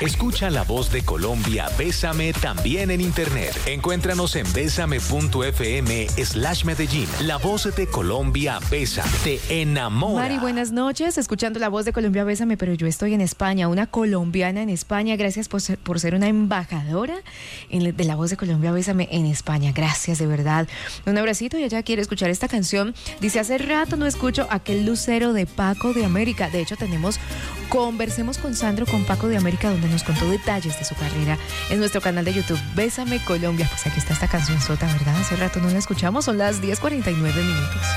Escucha La Voz de Colombia, Bésame también en internet. Encuéntranos en besame.fm/Medellín. La Voz de Colombia, Bésame, te enamora. Mari, buenas noches, escuchando La Voz de Colombia, Bésame, pero yo estoy en España, una colombiana en España. Gracias por ser una embajadora de La Voz de Colombia, Bésame en España. Gracias, de verdad. Un abracito, y ella quiere escuchar esta canción. Dice, hace rato no escucho aquel lucero de Paco de América. De hecho, Conversemos con Sandro, con Paco de América, donde nos contó detalles de su carrera en nuestro canal de YouTube, Bésame Colombia. Pues aquí está esta canción sota, ¿verdad? Hace rato no la escuchamos, son las 10:49.